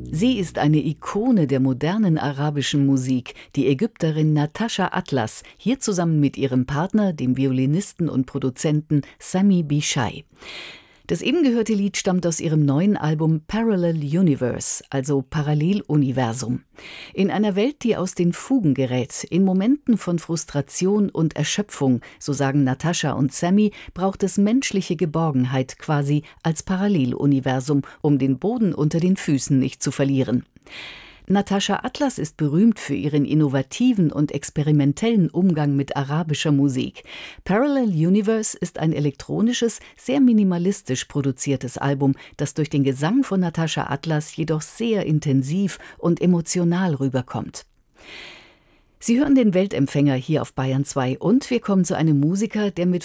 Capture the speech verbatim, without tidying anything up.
Sie ist eine Ikone der modernen arabischen Musik, die Ägypterin Natascha Atlas, hier zusammen mit ihrem Partner, dem Violinisten und Produzenten Sami Bichai. Das eben gehörte Lied stammt aus ihrem neuen Album Parallel Universe, also Paralleluniversum. In einer Welt, die aus den Fugen gerät, in Momenten von Frustration und Erschöpfung, so sagen Natascha und Sami, braucht es menschliche Geborgenheit quasi als Paralleluniversum, um den Boden unter den Füßen nicht zu verlieren. Natascha Atlas ist berühmt für ihren innovativen und experimentellen Umgang mit arabischer Musik. Parallel Universe ist ein elektronisches, sehr minimalistisch produziertes Album, das durch den Gesang von Natascha Atlas jedoch sehr intensiv und emotional rüberkommt. Sie hören den Weltempfänger hier auf Bayern zwei und wir kommen zu einem Musiker, der mit